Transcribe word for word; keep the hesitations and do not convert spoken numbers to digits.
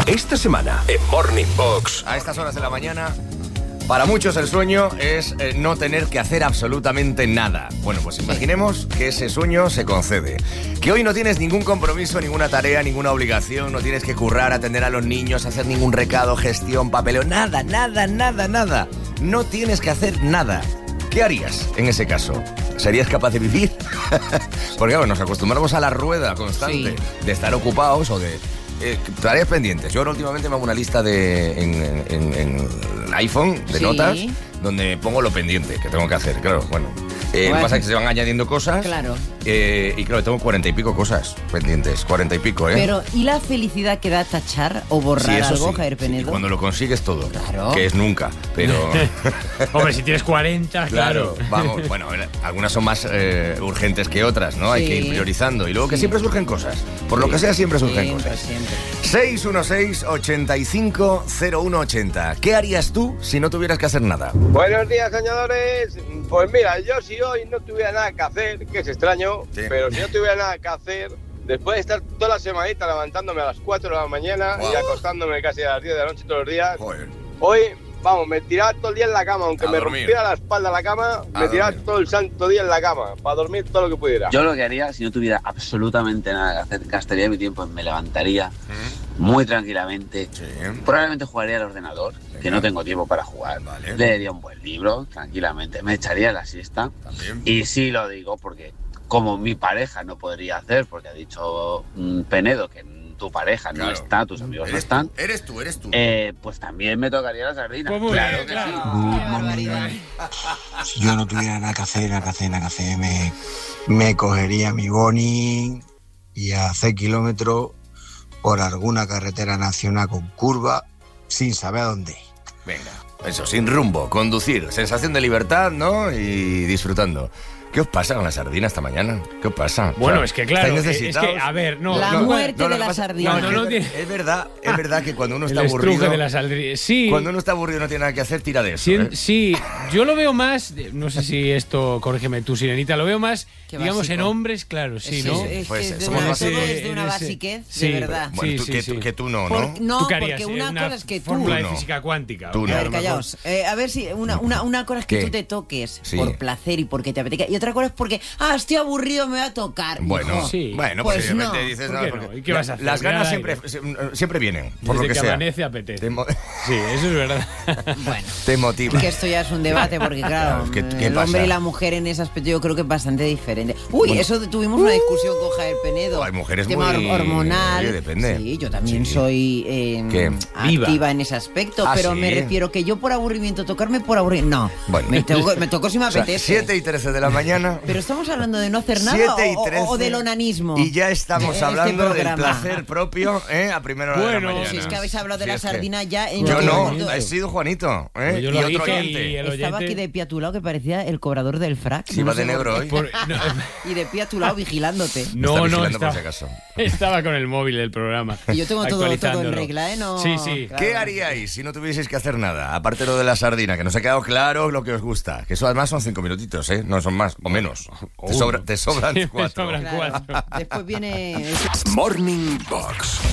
Esta semana en Morning Box. A estas horas de la mañana, para muchos el sueño es eh, no tener que hacer absolutamente nada. Bueno, pues imaginemos que ese sueño se concede. Que hoy no tienes ningún compromiso, ninguna tarea, ninguna obligación, no tienes que currar, atender a los niños, hacer ningún recado, gestión, papeleo, nada, nada, nada, nada. No tienes que hacer nada. ¿Qué harías en ese caso? ¿Serías capaz de vivir? Porque claro, nos acostumbramos a la rueda constante sí. de estar ocupados o de... Eh, tareas pendientes. Yo ahora últimamente me hago una lista de en, en, en el iPhone de sí. notas donde pongo lo pendiente que tengo que hacer. Claro, bueno. Eh, bueno. Lo que pasa es que se van añadiendo cosas. Claro. Eh, y claro, tengo cuarenta y pico cosas pendientes. Cuarenta y pico, ¿eh? Pero, ¿y la felicidad que da tachar o borrar sí, algo, sí. Javier Penedo? Sí, cuando lo consigues todo. Claro. Que es nunca, pero... Hombre, si tienes cuarenta, claro. Claro, vamos. Bueno, algunas son más eh, urgentes que otras, ¿no? Sí. Hay que ir priorizando. Y luego que sí. siempre surgen cosas. Por sí. lo que sea, siempre surgen siempre, cosas. Siempre. seis uno seis, ochenta y cinco, cero uno ochenta. ¿Qué harías tú si no tuvieras que hacer nada? Buenos días, soñadores. Pues mira, yo si hoy no tuviera nada que hacer, que es extraño, sí. pero si no tuviera nada que hacer, después de estar toda la semanita levantándome a las cuatro de la mañana wow. y acostándome casi a las diez de la noche todos los días, Joder. hoy, vamos, me tiraba todo el día en la cama, aunque a me dormir. rompiera la espalda en la cama, a me tiraba dormir. todo el santo día en la cama, para dormir todo lo que pudiera. Yo lo que haría, si no tuviera absolutamente nada que hacer, gastaría mi tiempo, me levantaría ¿Mm? muy tranquilamente, sí. probablemente jugaría al ordenador, Venga. que no tengo tiempo para jugar, vale. leería un buen libro, tranquilamente, me echaría la siesta, También. y sí lo digo porque como mi pareja no podría hacer, porque ha dicho mm, Penedo que tu pareja claro. no está, tus amigos eres no están. Tú, eres tú, eres tú. Eh, pues también me tocaría la sardina. Pues claro bien, que claro. sí. Qué barbaridad. Si yo no tuviera nada que hacer, nada que hacer, nada que hacer, me, me cogería mi boni y a hacer kilómetros por alguna carretera nacional con curva sin saber a dónde. Venga, eso, sin rumbo, conducir, sensación de libertad, ¿no? Y disfrutando. ¿Qué os pasa con la sardina esta mañana? ¿Qué os pasa? Bueno, o sea, es que claro, es que, a ver, no... La no, muerte no, no, de la pasa, sardina. No, no, no, es, es verdad, es verdad que cuando uno está el aburrido... de la sardina, sí. Cuando uno está aburrido y no tiene nada que hacer, tira de eso, sí, ¿eh? sí, yo lo veo más, no sé si esto, corrígeme tú, Sirenita, lo veo más, Qué digamos, básico. en hombres, claro, sí, es, ¿no? Es, es pues, que es somos una, más todo ese, es de una basiquez, sí, de verdad. Bueno, sí, tú, sí, que, sí. tú, que tú no, Por, ¿no? no, ¿Tú qué harías? porque una, una cosa es que tú... fórmula de no. física cuántica. Tú no. A ver, callaos. Eh, a ver si una, una, una cosa es que ¿Qué? tú te toques Sí. por placer y porque te apetezca. Y otra cosa es porque, ah, estoy aburrido, me voy a tocar. Bueno, hijo. sí. bueno, Pues pues no. dices, ¿Por no, qué porque no? ¿Y qué vas a hacer? Las ganas Mira, siempre, siempre vienen, por Desde lo que, que sea. amanece apetece. Te mo- Sí, eso es verdad. Bueno. Te motiva. Que esto ya es un debate porque, claro, ¿Qué- qué el pasa? hombre y la mujer en ese aspecto yo creo que es bastante diferente. Uy, Bueno. eso tuvimos una discusión con Javier Penedo. Hay mujeres tema muy- hormonal. sí, depende. Sí, yo también Sí. soy eh, ¿Qué? activa Viva. en ese aspecto, Ah, pero ¿sí? me refiero que yo por aburrimiento, tocarme por aburrimiento, no. Bueno. Me toco, me toco si me O sea, apetece. siete y trece de la mañana. Pero estamos hablando de no hacer nada siete y o, trece, o, o del onanismo. Y ya estamos Este hablando del programa. placer propio, ¿eh? A primera hora de Bueno, la mañana. Si es que habéis hablado de Sí, la es que- sardina ya en Yo el no, momento- he sido Juanito, ¿eh? Pues yo y lo otro dije oyente. y el Estaba oyente- aquí de pie a tu lado que parecía el cobrador del frac. Si no va sé de por negro qué. hoy. Por- no, Y de pie a tu lado vigilándote. Me está no, no, vigilando por estaba, si acaso. estaba con el móvil del programa. Y yo tengo todo, todo en actualizándolo. regla, ¿eh? No, Sí, sí. claro. ¿Qué haríais si no tuvieseis que hacer nada? Aparte lo de la sardina, que nos ha quedado claro lo que os gusta. Que eso además son cinco minutitos, ¿eh? No son más, o menos. Te, sobra- te sobran Sí, me cuatro. sobran Claro. cuatro. Después viene... Morning Box.